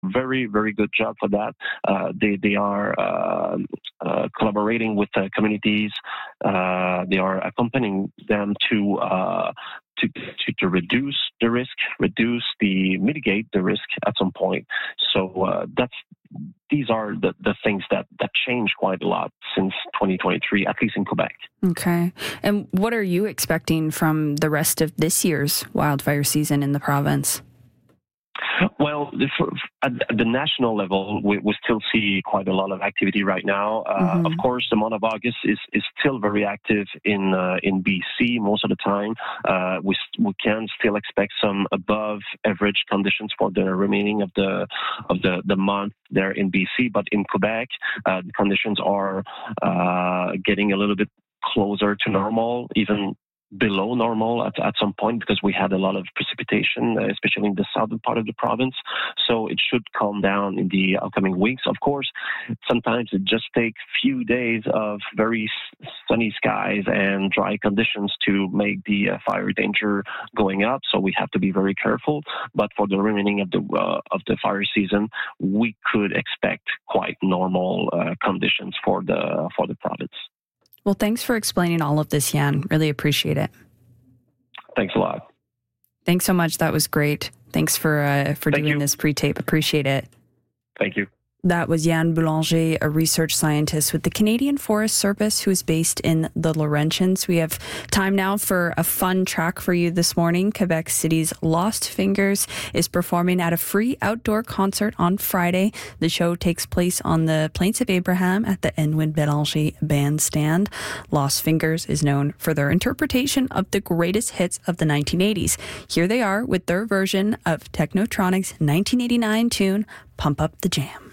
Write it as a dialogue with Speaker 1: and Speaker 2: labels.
Speaker 1: very, very good job for that. They are collaborating with communities. They are accompanying them to reduce the risk, mitigate the risk at some point. So these are the things that change quite a lot since 2023, at least in Quebec.
Speaker 2: Okay. And what are you expecting from the rest of this year's wildfire season in the province?
Speaker 1: Well, at the national level, we still see quite a lot of activity right now. Of course, the month of August is still very active in BC most of the time. We can still expect some above average conditions for the remaining of the month there in BC, but in Quebec, the conditions are getting a little bit closer to normal, even below normal at some point, because we had a lot of precipitation, especially in the southern part of the province. So it should calm down in the upcoming weeks. Of course, sometimes it just takes few days of very sunny skies and dry conditions to make the fire danger going up. So we have to be very careful. But for the remaining of the fire season, we could expect quite normal conditions for the province.
Speaker 2: Well, thanks for explaining all of this, Jan. Really appreciate it.
Speaker 1: Thanks a lot.
Speaker 2: Thanks so much. That was great. Thanks for doing this pre-tape. Appreciate it.
Speaker 1: Thank you.
Speaker 2: That was Jan Boulanger, a research scientist with the Canadian Forest Service who is based in the Laurentians. We have time now for a fun track for you this morning. Quebec City's Lost Fingers is performing at a free outdoor concert on Friday. The show takes place on the Plains of Abraham at the Edwin Bélanger Bandstand. Lost Fingers is known for their interpretation of the greatest hits of the 1980s. Here they are with their version of Technotronic's 1989 tune, Pump Up the Jam.